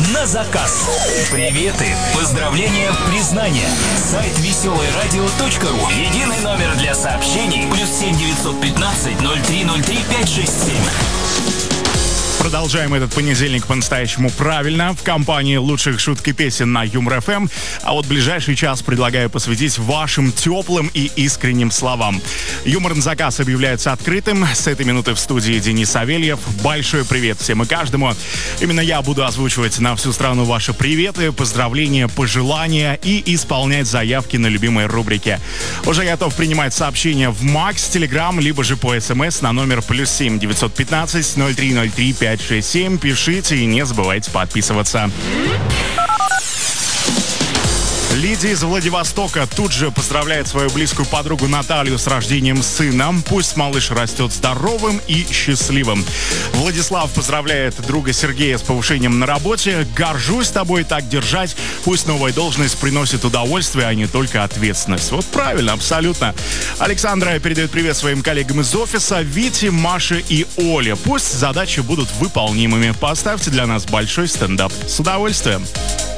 на заказ. Приветы, поздравления, признания. Сайт веселоерадио.ру. Единый номер для сообщений. +7 915 0303 567. Продолжаем этот понедельник по-настоящему правильно в компании лучших шуток и песен на Юмор ФМ. А вот ближайший час предлагаю посвятить вашим теплым и искренним словам. Юмор на заказ объявляется открытым. С этой минуты в студии Денис Савельев. Большой привет всем и каждому. Именно я буду озвучивать на всю страну ваши приветы, поздравления, пожелания и исполнять заявки на любимые рубрики. Уже готов принимать сообщения в Макс, Телеграм, либо же по СМС на номер +7 915 0303 567. Пишите и не забывайте подписываться. Лидия из Владивостока тут же поздравляет свою близкую подругу Наталью с рождением сына. Пусть малыш растет здоровым и счастливым. Владислав поздравляет друга Сергея с повышением на работе. Горжусь тобой, так держать. Пусть новая должность приносит удовольствие, а не только ответственность. Вот правильно, абсолютно. Александра передает привет своим коллегам из офиса. Вите, Маше и Оле. Пусть задачи будут выполнимыми. Поставьте для нас большой стендап. С удовольствием.